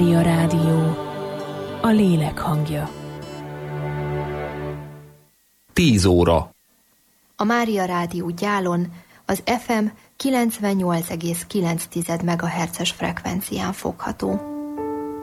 Mária Rádió, a lélek hangja. 10 óra. A Mária Rádió Gyálon az FM 98,9 MHz-es frekvencián fogható.